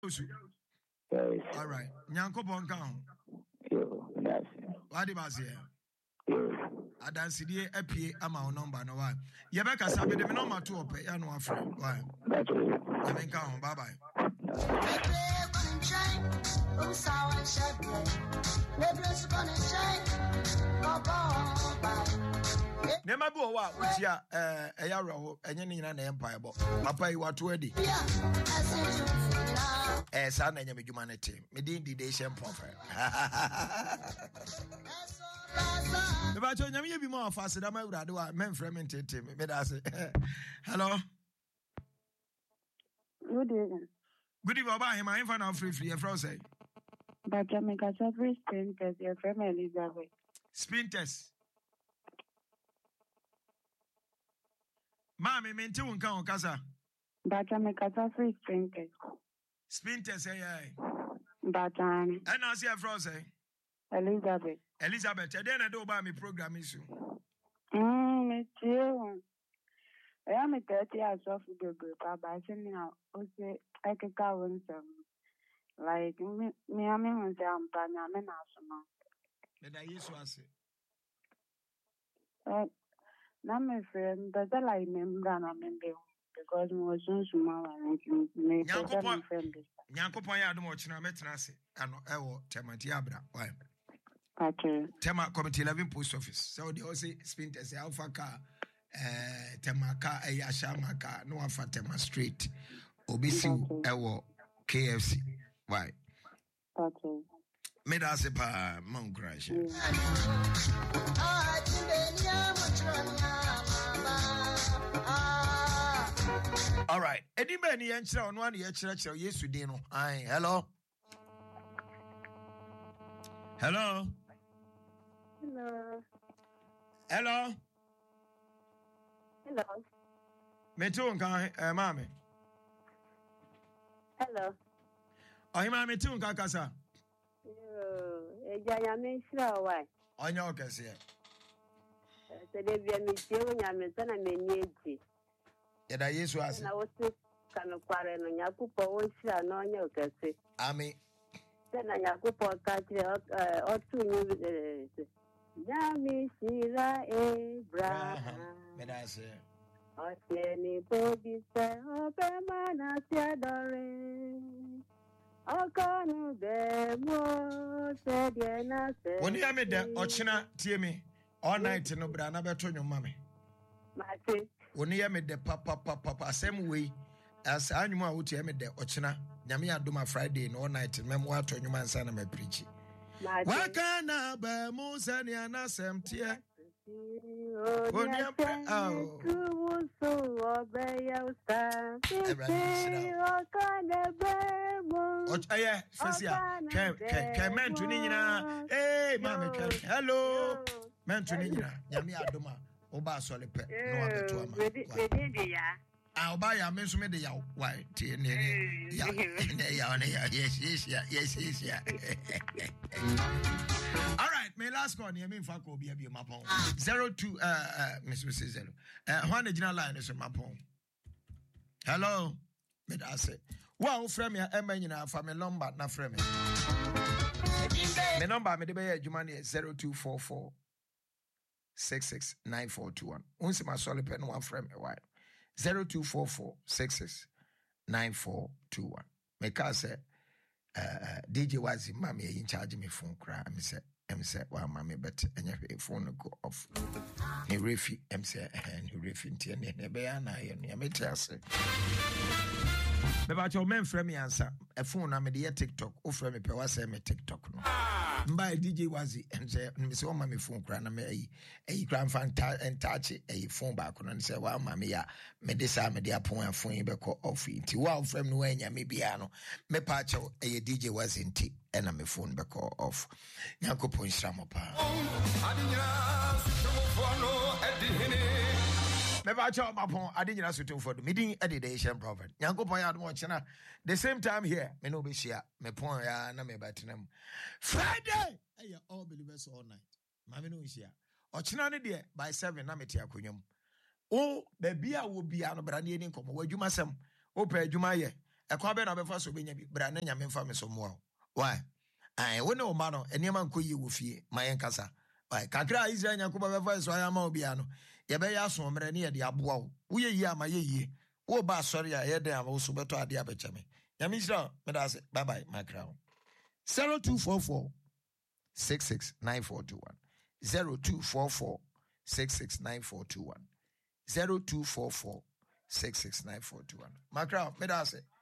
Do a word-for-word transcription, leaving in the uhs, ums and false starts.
Yes. All right. Nyanko Bonkan. Yo, that's what do you say? Yo. Adansidie apie ama o number no wa. Ye be kasa be de me number two ope ya no afre. Why? That's it. Ya me nka bye bye. Nema bi o wa utia eh eya reho enye ne nyina na empire bo. Papa yi wato adi. Eh sa na enye medwuma ne team. Me din di dey shem prophet. Me ba cho nyame bi mo afa seda ma urade wa men frame tete me da se. Hello. Good evening. Good evening, Baba. Him I find out free free. Your say. But Jamaica Savage Sprinters, your friend Elizabeth. Sprinters. Mami, me nti wonka on kasa. But Jamaica Savage Sprinters. Sprinters, eh, eh. But um. And I see a friend say. Elizabeth. Elizabeth, then I do about me program issue. Hmm, me too. I am a thirty years of the group, but I think now, okay, I can go on some. Like, me, me, I mean, I'm planning, I'm an astronaut. But I used to say. Uh, now, my friend, that's a lie, I'm gonna remember because I was so small and me, my friend. Nyanko Paya, I don't watch now, Metnasi, and I will tell my Tiabra. Why? Okay. Tema Committee eleven Post Office. So they also spent as Alpha car, uh, Tema car, a Yashama car, no Alpha Tema Street, Obisi, Ewo, K F C. Why? Okay. Made us a pa Mount Crash. All right. Eddie Benny and Chow, one year church, yes, we didn't. Aye, hello. Hello. Hello. Hello. Hello. Me too, uh, mommy. Hello. Oh, mommy too, Kasa. Yo, e jaya me shira why? On your case here. So they be me tell ya me sana me nyeji. Yeda Yesu ase. Na wosi kanu kware no nyakupo won shira no nya okase. Ami. Sana nyakupo ka kire otu nyu Yami shira Abraham. Me da se. Otieni bobi se obema na siadore. Okanu de mo se de na se. Woni ya me de ochina tie me. All night no bra na beto nwuma me. Mate. Woni ya me de papa papa asem we. As anwuma a wotie me de ochina. Nyame adoma Friday no all night memo ato nwuma nsa na me preach. Wakana ba musa ni anasem tie. Woni ya oh. So obeya usta. Wakana ba mo. Och aye, Fesia. Ke ke ke mentu ni nyina. Eh, mama ke. Hello. Mentu ni nyina. Nyame adoma. Oba sole pe. No abeto ama. We dey ya. Ah, oba ya me so me de ya. Why? Tie ne ne. Ya. Ne ya ne ya. Yes, yes, yeah. Yes, yes, yeah. All right, my last call near me in Fako be a be my phone. Zero two uh uh Miss Miss Zero. Uh one original line is my phone. Hello. Me da say. Wow, frame ya e man nyina fa me number na frame. Me number me de be adwuma ne zero two four four six six nine four two one. Unsi ma sole pen one frame e why. zero two four four six six nine four two one. Me ka say uh D J Wazi mama in charge me phone cry me say em say wa mama bet enya phone go off. He refi em say eh he refi ntia ne be ya na ye no me tiase. Beba cho men frame answer e phone na me de TikTok o frame pe wa say me TikTok no. Mba D J Wazi em say me say o mama phone cry na me ayi ayi cry fan touch ayi phone back no say wa mama ya me de sa me de apon phone be ko off nti wa frame no anya me bia no me pa cho ayi D J Wazi nti ena me phone be ko off Yakopon shramo pa me ba cho mapon adinyina sutum for do medin edidation prophet Yakopon ya do chena the same time here me no be share me pon ya na me batenam Friday eh all believers all night ma me no share o chena ne de by seven na me tia konwam o ba bia wo bia no bra ne ni nkomo wadwuma sem o pa adwuma ye ɛkwa bɛ na ɔbɛfa so bɛnya bi bra na nyame mfa me so mmoa wo why ai wo ne wo ma no ɛnneɛma nkɔ yie wɔ fie ma yɛn kasa why kakra a Israel Nyankopɔn bɛfa so ayama wo bia no yɛbɛyɛ asommerɛ ne yɛde aboa wo woyɛ yie ama yɛ yie wo ba asɔre a yɛden a wo so bɛtɔ ade abɛkyɛ me nyame Israel meda ase bye bye makra wo zero two four four six six nine four two one zero two four four six six nine four two one zero two four four six six nine four two one makra meda ase